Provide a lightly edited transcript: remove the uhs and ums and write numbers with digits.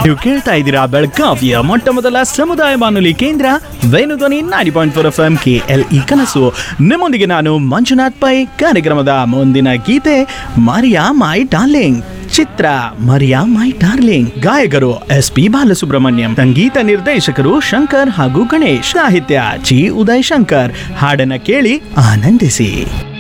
ನೀವು ಕೇಳ್ತಾ ಇದ್ದೀರಾ ಬೆಳಗಾವಿಯ ಮೊಟ್ಟ ಮೊದಲ ಸಮುದಾಯ ಬಾನುಲಿ ಕೇಂದ್ರ ವೇಣುಧ್ವನಿ 90.4 FM KLE ಕನಸು. ನಿಮ್ಮೊಂದಿಗೆ ನಾನು ಮಂಜುನಾಥ್ ಪೈ. ಕಾರ್ಯಕ್ರಮದ ಮುಂದಿನ ಗೀತೆ Maria my darling Chitra Maria my darling. ಗಾಯಕರು SP ಬಾಲಸುಬ್ರಹ್ಮಣ್ಯಂ, ಸಂಗೀತ ನಿರ್ದೇಶಕರು ಶಂಕರ್ ಹಾಗೂ ಗಣೇಶ್, ಸಾಹಿತ್ಯ G ಉದಯ್ ಶಂಕರ್. ಹಾಡನ್ನ ಕೇಳಿ ಆನಂದಿಸಿ.